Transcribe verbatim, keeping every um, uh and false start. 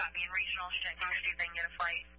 copy, and regional should see if they can get a flight.